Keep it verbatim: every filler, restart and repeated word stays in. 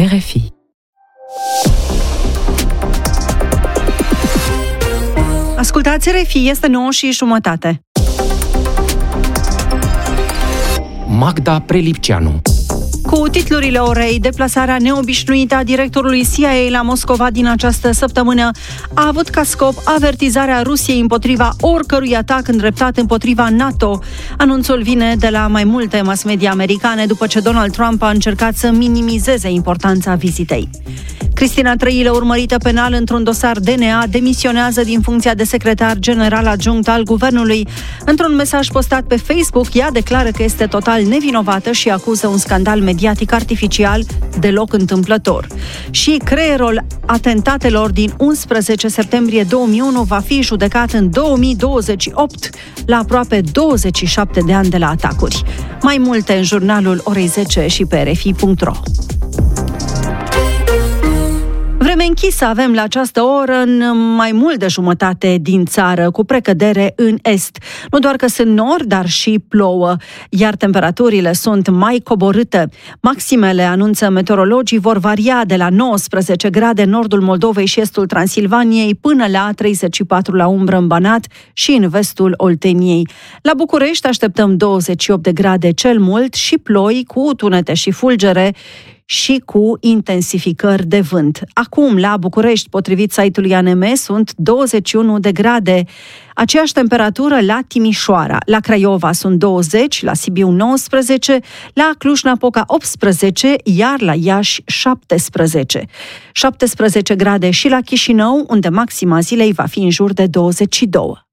R F I. Ascultați R F I, este nouă și jumătate. Magda Prelipceanu. Cu titlurile orei, deplasarea neobișnuită a directorului C I A la Moscova din această săptămână a avut ca scop avertizarea Rusiei împotriva oricărui atac îndreptat împotriva NATO. Anunțul vine de la mai multe mass media americane după ce Donald Trump a încercat să minimizeze importanța vizitei. Cristina Trăilă, urmărită penal într-un dosar D N A, demisionează din funcția de secretar general adjunct al guvernului. Într-un mesaj postat pe Facebook, ea declară că este total nevinovată și acuză un scandal mediatic artificial deloc întâmplător. Și creierul atentatelor din unsprezece septembrie două mii unu va fi judecat în două mii douăzeci și opt, la aproape douăzeci și șapte de ani de la atacuri. Mai multe în jurnalul orei zece și pe r f i punct r o. Vreme închisă avem la această oră în mai mult de jumătate din țară, cu precădere în est. Nu doar că sunt nori, dar și plouă, iar temperaturile sunt mai coborâte. Maximele, anunță meteorologii, vor varia de la nouăsprezece grade în nordul Moldovei și estul Transilvaniei până la treizeci și patru la umbră în Banat și în vestul Olteniei. La București așteptăm douăzeci și opt de grade cel mult și ploi cu tunete și fulgere și cu intensificări de vânt. Acum, la București, potrivit site-ului A N M, sunt douăzeci și unu de grade. Aceeași temperatură la Timișoara. La Craiova sunt douăzeci, la Sibiu nouăsprezece, la Cluj-Napoca optsprezece, iar la Iași șaptesprezece. șaptesprezece grade și la Chișinău, unde maxima zilei va fi în jur de douăzeci și doi.